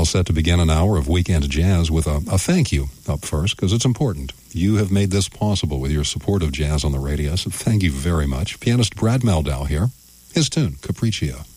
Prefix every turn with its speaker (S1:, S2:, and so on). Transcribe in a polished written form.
S1: all set to begin an hour of Weekend Jazz with a thank you up first, because it's important. You have made this possible with your support of jazz on the radio, so thank you very much. Pianist Brad Mehldau here. His tune, Capriccio.